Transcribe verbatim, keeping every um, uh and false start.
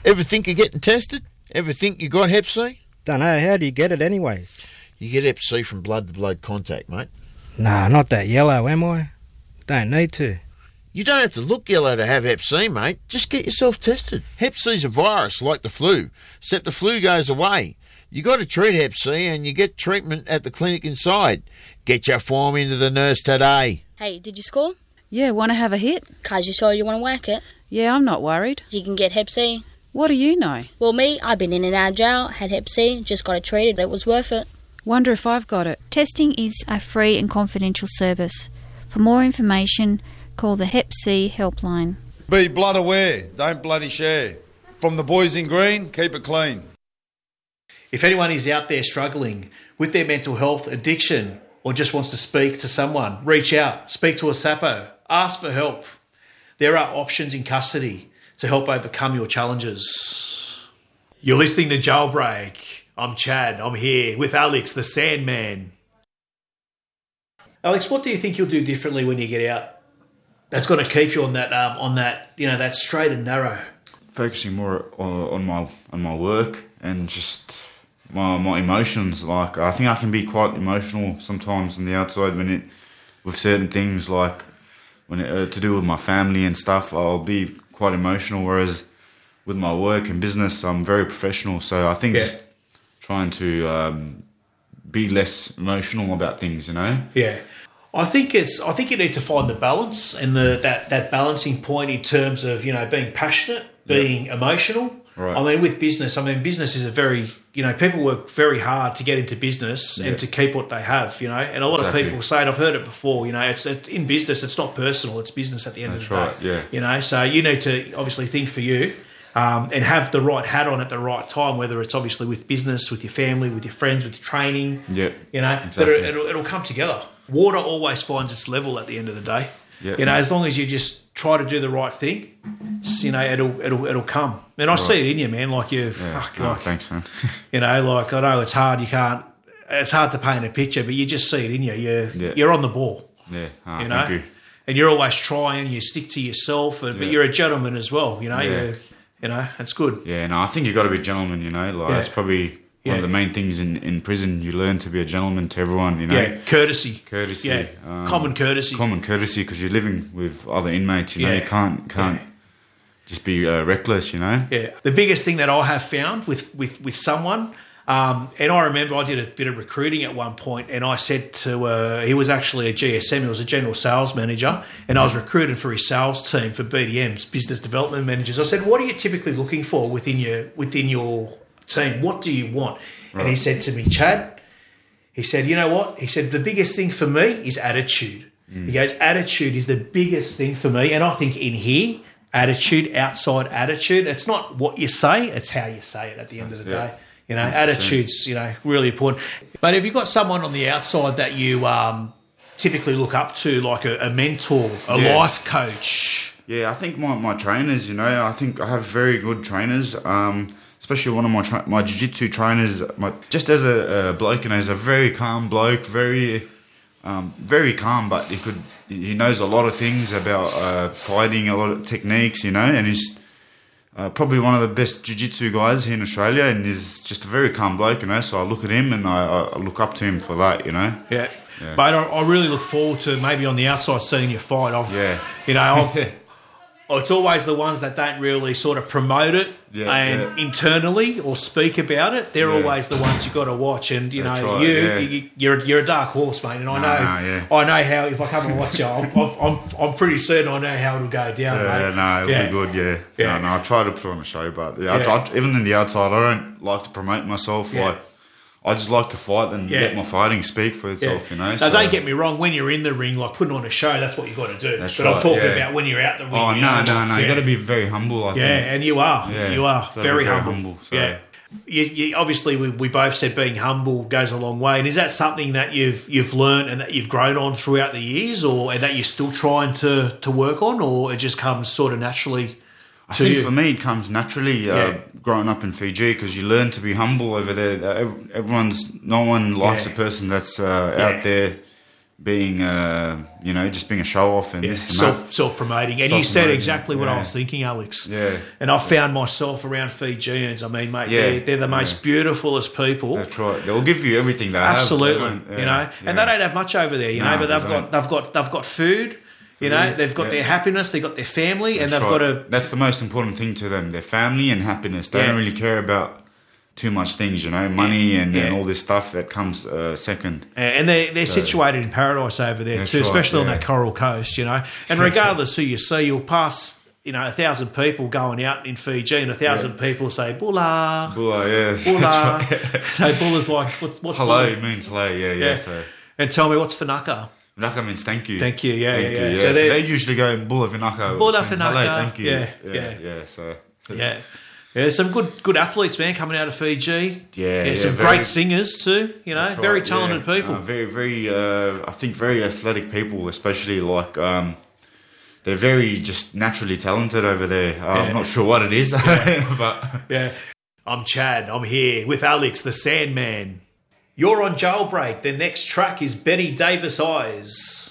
Ever think of getting tested? Ever think you got hep C? Dunno, how do you get it anyways? You get hep C from blood-to-blood contact, mate. Nah, not that yellow, am I? Don't need to. You don't have to look yellow to have hep C, mate. Just get yourself tested. Hep C's a virus like the flu, except the flu goes away. You got to treat hep C and you get treatment at the clinic inside. Get your form into the nurse today. Hey, did you score? Yeah, want to have a hit? Cause you sure you want to whack it? Yeah, I'm not worried. You can get hep C. What do you know? Well, me, I've been in and out of jail, had hep C, just got it treated. It was worth it. Wonder if I've got it. Testing is a free and confidential service. For more information, call the Hep C helpline. Be blood aware, don't bloody share. From the boys in green, keep it clean. If anyone is out there struggling with their mental health, addiction, or just wants to speak to someone, reach out, speak to a SAPO, ask for help. There are options in custody to help overcome your challenges. You're listening to Jailbreak. I'm Chad. I'm here with Alex, the Sandman. Alex, what do you think you'll do differently when you get out? That's going to keep you on that, um, on that, you know, that straight and narrow. Focusing more on, on my on my work and just my my emotions. Like I think I can be quite emotional sometimes on the outside when it with certain things like when it, uh, to do with my family and stuff. I'll be quite emotional, whereas with my work and business, I'm very professional. So I think yeah. just trying to um, be less emotional about things, you know. Yeah. I think it's. I think you need to find the balance and the that, that balancing point in terms of, you know, being passionate, being yep. emotional. Right. I mean, with business, I mean, business is a very, you know, people work very hard to get into business yep. and to keep what they have, you know. And a lot exactly. of people say, and I've heard it before, you know, it's it, in business, it's not personal, it's business at the end That's of the right. day. Yeah. You know, so you need to obviously think for you. Um, and have the right hat on at the right time, whether it's obviously with business, with your family, with your friends, with your training. Yeah, you know, exactly. but it, it'll, it'll come together. Water always finds its level at the end of the day. Yeah. You know, as long as you just try to do the right thing, you know, it'll it'll it'll come. And I right. see it in you, man. Like you, yeah. fuck, oh, like, thanks, man. you know, like I know it's hard. You can't. It's hard to paint a picture, but you just see it in you. You're yeah. you're on the ball. Yeah, oh, you know, thank you. And you're always trying. You stick to yourself, and, yeah. but you're a gentleman as well. You know, yeah. you you know, it's good. Yeah, no, I think you got to be a gentleman. You know, like yeah. it's probably. Yeah. One of the main things in, in prison, you learn to be a gentleman to everyone, you know. Yeah, courtesy. Courtesy. Yeah, um, common courtesy. Common courtesy because you're living with other inmates, you know. Yeah. You can't can't yeah. just be uh, reckless, you know. Yeah. The biggest thing that I have found with, with, with someone, um, and I remember I did a bit of recruiting at one point and I said to, uh, he was actually a G S M, he was a general sales manager, and I was recruited for his sales team for B D Ms, business development managers. I said, what are you typically looking for within your within your team? What do you want? Right. And he said to me, Chad, he said, you know what? He said, the biggest thing for me is attitude. Mm. He goes, attitude is the biggest thing for me. And I think in here, attitude, outside attitude, it's not what you say, it's how you say it at the end of the yeah. day. You know, attitude's, you know, really important. But if you've got someone on the outside that you um, typically look up to, like a, a mentor, a yeah. life coach. Yeah, I think my, my trainers, you know, I think I have very good trainers. Um Especially one of my tra- my jiu-jitsu trainers, my, just as a, a bloke, you know, he's a very calm bloke, very, um, very calm. But he could, he knows a lot of things about uh, fighting, a lot of techniques, you know, and he's uh, probably one of the best jiu-jitsu guys here in Australia, and he's just a very calm bloke, you know. So I look at him and I, I look up to him for that, you know. Yeah, yeah. But I, I really look forward to maybe on the outside seeing you fight. I've, yeah, you know, I've. It's always the ones that don't really sort of promote it yeah, and yeah. internally or speak about it. They're yeah. always the ones you've got to watch. And, you That's know, right, you, yeah. you, you're, you're a dark horse, mate. And I no, know no, yeah. I know how, if I come and watch you, I'm, I'm, I'm pretty certain I know how it'll go down, yeah, mate. no, it'll yeah. be good, yeah. yeah. No, no, I try to put on a show, but yeah, yeah. I, I, even in the outside, I don't like to promote myself. Yeah. Like, I just like to fight and Yeah. let my fighting speak for itself, yeah. you know. Now, so. don't get me wrong, when you're in the ring, like putting on a show, that's what you've got to do. That's but right, I'm talking yeah. about when you're out the ring. Oh, you no, know, no, no. Yeah. You've got to be very humble, I think. Yeah, and you are. Yeah. You are. Very, Very, very humble. humble, so. Yeah. You, you, obviously, we, we both said being humble goes a long way. And is that something that you've you've learned and that you've grown on throughout the years, or and that you're still trying to, to work on, or it just comes sort of naturally I to think you? for me, it comes naturally uh, Yeah. growing up in Fiji because you learn to be humble over there. Uh, ev- everyone's, no one likes Yeah. a person that's uh, Yeah. out there being, uh, you know, just being a show off and Yeah, this and self that. self promoting, and you said Self-promoting, exactly what I yeah. was thinking, Alex. Yeah. And I found myself around Fijians. I mean, mate, Yeah, they're, they're the most yeah. beautifulest people. That's right. They'll give you everything they Absolutely, have. They don't- you yeah, know, and they yeah. don't have much over there, you No, know, but they they've got don't. they've got they've got food. You know, they've got yeah. their happiness, they've got their family, and That's they've got right. a That's the most important thing to them: their family and happiness. They Yeah. don't really care about too much things, you know, money and, and Yeah. all this stuff that comes uh, second. and they're they're So- situated in paradise over there That's too, right, especially on yeah. that Coral Coast. You know, and regardless who you see, you'll pass. You know, a thousand people going out in Fiji, and a thousand people say "Bula, Bula, yes. Bula." That's right. So Bula's like, "What's what's Hello Bula?" means hello, yeah, yeah. Yeah. So And tell me what's Vinaka? Vinaka means thank you. Thank you, yeah, Thank yeah, you, yeah. So, So they, they- usually go Bula Vinaka. Bula which means Vinaka, hello, thank you. yeah, yeah, yeah. yeah. So Yeah, yeah. There's some good good athletes, man, coming out of Fiji. Yeah, yeah, some very- great singers too. You know, That's very right, talented yeah. people. Uh, very, very. Uh, I think very athletic people, especially like. Um, they're very just naturally talented over there. Uh, Yeah. I'm not sure what it is, but Yeah. I'm Chad. I'm here with Alex, the Sandman. You're on Jailbreak. The next track is Betty Davis Eyes.